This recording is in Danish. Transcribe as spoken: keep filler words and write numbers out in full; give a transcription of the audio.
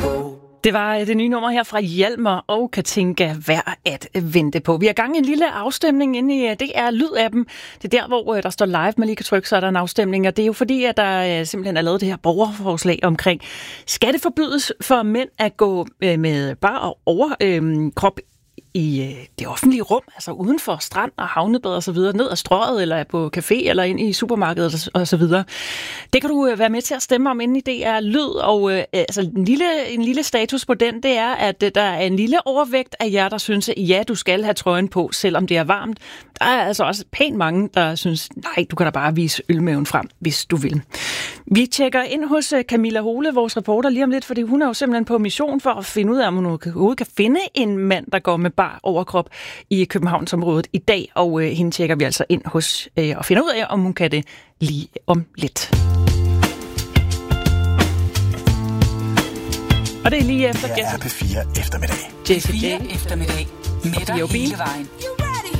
Det var det nye nummer her fra Hjalmar og Katinka, værd at vente på. Vi har gang i en lille afstemning inde i D R Lyd-appen. Det er der, hvor der står live, man lige kan trykke, så er der en afstemning. Og det er jo fordi, at der simpelthen er lavet det her borgerforslag omkring, skal det forbydes for mænd at gå med bare overkrop i det offentlige rum, altså uden for strand og havnebad og så videre, ned ad strøget eller på café eller ind i supermarkedet og så videre. Det kan du være med til at stemme om inde i D R Lyd, og øh, altså en lille, en lille status på den, det er, at der er en lille overvægt af jer, der synes, at ja, du skal have trøjen på, selvom det er varmt. Der er altså også pænt mange, der synes, nej, du kan da bare vise ølmaven frem, hvis du vil. Vi tjekker ind hos Camilla Hole, vores reporter, lige om lidt, fordi hun er jo simpelthen på mission for at finde ud af, om hun overhovedet kan finde en mand, der går med bar overkrop i Københavnsområdet i dag, og øh, hende tjekker vi altså ind hos øh, og finder ud af, om hun kan det lige om lidt. Og det er lige efter det er R P fire eftermiddag. Jessie J. eftermiddag med dig hele vejen.